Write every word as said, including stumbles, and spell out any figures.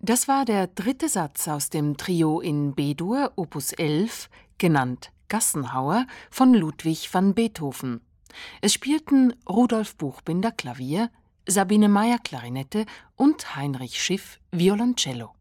Das war der dritte Satz aus dem Trio in B-Dur, Opus elf, genannt Gassenhauer, von Ludwig van Beethoven. Es spielten Rudolf Buchbinder Klavier, Sabine Meyer Klarinette und Heinrich Schiff Violoncello.